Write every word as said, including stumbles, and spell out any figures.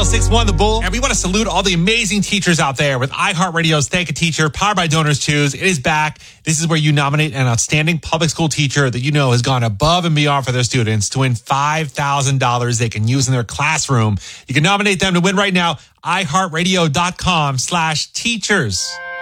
six one The Bull. And we want to salute all the amazing teachers out there with iHeartRadio's Thank a Teacher, powered by Donors Choose. It is back. This is where you nominate an outstanding public school teacher that you know has gone above and beyond for their students to win five thousand dollars they can use in their classroom. You can nominate them to win right now. iHeartRadio.com slash teachers.